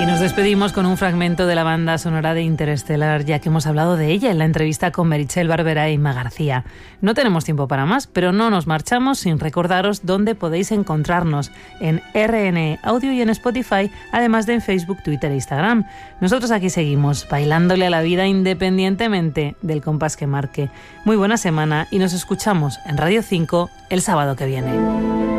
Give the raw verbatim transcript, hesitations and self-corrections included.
Y nos despedimos con un fragmento de la banda sonora de Interestelar, ya que hemos hablado de ella en la entrevista con Meritxell Barberá y Inma García. No tenemos tiempo para más, pero no nos marchamos sin recordaros dónde podéis encontrarnos, en R N E Audio y en Spotify, además de en Facebook, Twitter e Instagram. Nosotros aquí seguimos, bailándole a la vida independientemente del compás que marque. Muy buena semana y nos escuchamos en Radio cinco el sábado que viene.